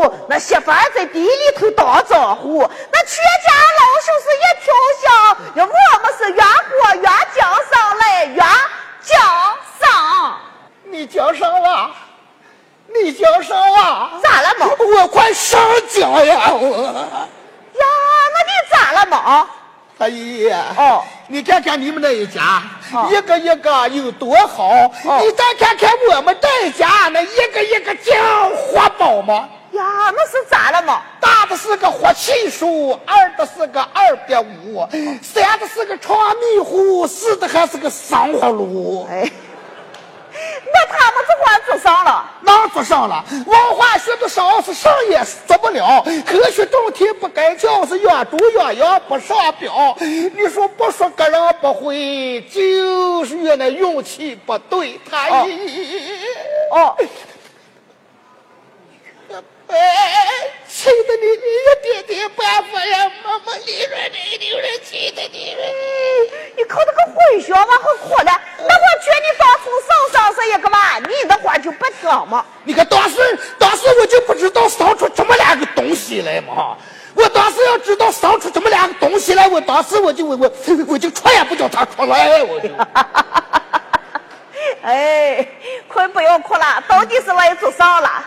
那媳妇儿在地里头打招呼，那全家老少是一条香，要我们是越过越江上来，越江上。 你江上了？你江上了？ 咋了嘛？ 我快上江呀！我呀，那你咋了嘛？ 阿姨， 哦， 你看看你们那一家， 哦一个一个有多好，你再看看我们这一家，那一个一个像活宝吗？ 呀，那是咋了嘛？ 大的是个活气数，二的是个2.5，三的是个长迷糊，四的还是个生活炉。 哎，那他们这块做上了？ 哪做上了？文化学的上是上也做不了，科学重题不该教是越读越洋不上表。你说不说个人不会，就是越那运气不对。他哦， 哎，气得你一点点办法呀，妈妈利润气的你。 你靠这个混血往后哭了，那我劝你当初上是一个嘛，你的话就不听嘛。 你看当时我就不知道生出这么两个东西来嘛。我当时要知道生出这么两个东西来，我当时我就出也不叫他出来，我就。 哎，快不要哭了，到底是来做啥了？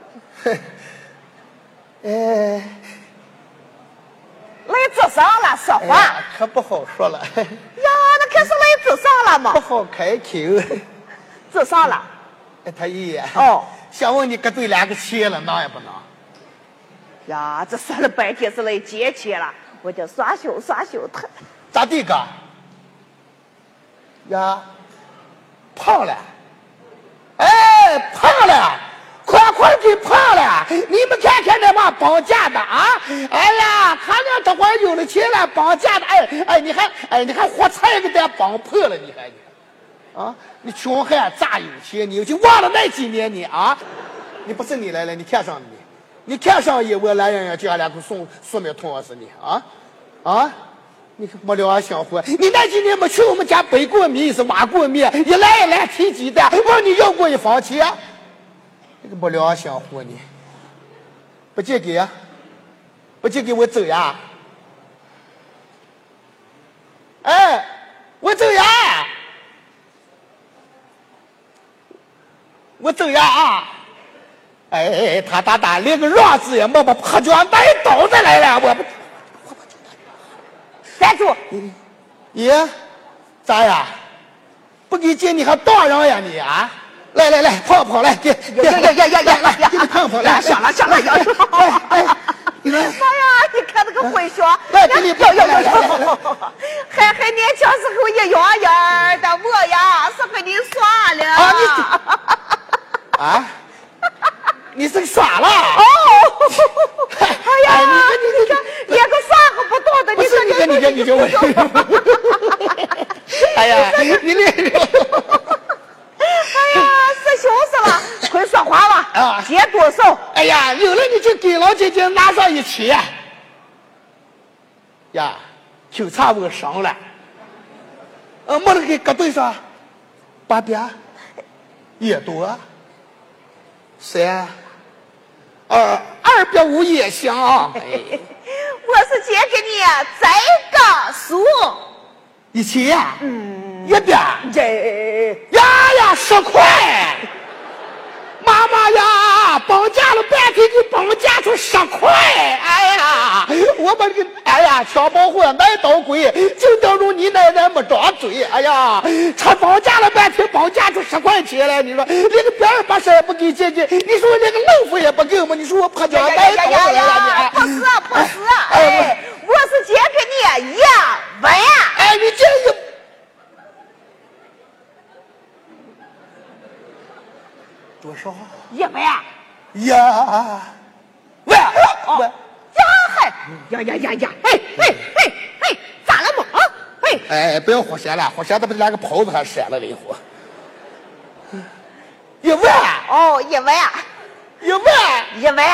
来做啥了？说话、 哎，可不好说了。 呀，那可是来做啥了嘛？ 不好开口。 做啥了？ 哎，他爷哦， 想问你搁对两个钱了，能也不能？ 呀，这说了半天是来借钱了，我就耍秀他。 咋地哥？呀，胖了。哎，胖了。快给胖了！你们看看那帮绑架的啊！哎呀，他俩这会儿有了钱了，绑架的，你还活菜给咱绑破了，你还啊！你穷汉咋有钱？你就忘了那几年你啊！你不是你来了，你看上你看上一我来人家两口送面桶是你啊！你可没良心活！你那几年没去我们家背过米是挖过面，一来提鸡蛋，问你要过一分钱。这个没良心活你，不借给啊？不借给我走呀？哎，我走呀！我走呀啊！哎，他连个让字也没把破脚带倒着来了，我不。 站住！ 爷，咋呀？不给借你还当人呀你啊？来，跑来，给你跑来， 下了， 你来， 妈呀，你看这个混血， 来，给你跑来， 还年轻时候一样的，我呀是跟你耍了。 你是耍了？ 哦，哎呀，你看连个耍还不懂的， 你就我，哎呀，你哎呀，这羞死了！快说话吧！ 啊， 借多少？ 哎呀，有了你就给老姐姐拿上一起。呀，就差我伤了。没得给搁对上，800，也多，3，250也行。 我是借给你再个数 ，1000，100，呀，10块。妈妈呀，绑架了半天，给绑架出10块！哎呀，我把这个，强暴货买到鬼，就当中你奶奶没张嘴。哎呀，他绑架了半天，绑架出10块钱来，你说连个别人把事也不给姐姐，你说连个漏腐也不给我们，你说我破家买到来了不是，我是借给你1万。 哎，你这个。多少 ？1万呀！喂， 咋了嘛？ 哎，不要活闲了，活闲的不是连个袍子还闪了了一会1万哦，1万 1万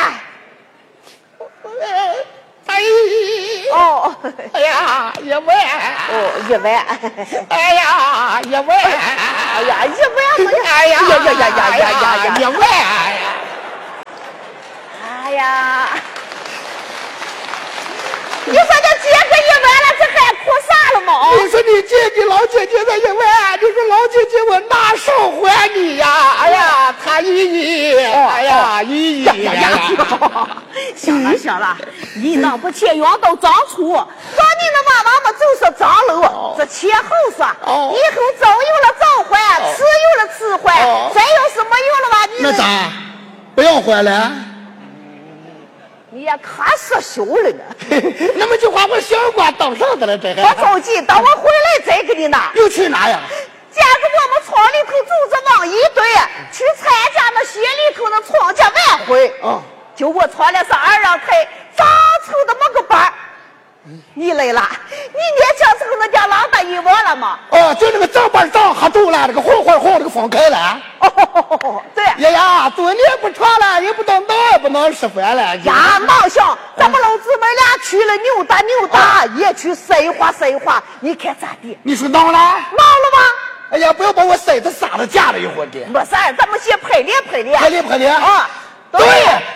哎哦， 哎呀1万哦1万哎呀1万哎呀1万哎呀 1万哎呀！你说这结婚一晚了，这还哭啥了吗？ 你说你姐姐老姐姐在一晚，你说老姐姐我拿手还你呀？哎呀，他姨，哎呀，姨行了，你能不钱用都长出，找你的妈妈们就是长路，这前后说，以后早有了早还，迟有了迟还，再有什么用了吧？你那咋不要还了？ 你也可说羞了呢。 那么句话我小瓜当上的了，这别着急，等我回来再给你拿。 又去哪呀？ 今个我们村里头组织往一队去参加那县里头的创家晚会。就我村里是二让台张抽的么个班儿。你来了，你年轻时候那家郎大姨忘了吗？ 就那个长班长喝住了，那个晃那个风开了。 对。 爷呀，多年不长了，也不当当，也不能吃饭了。 呀，闹想，咱们老姊妹俩去了扭打，也去塞花，你看咋地？ 你说闹了？ 闹了吗？ 哎呀，不要把我塞得撒了架了一会儿的。 没事儿，咱们先排练。 啊！对。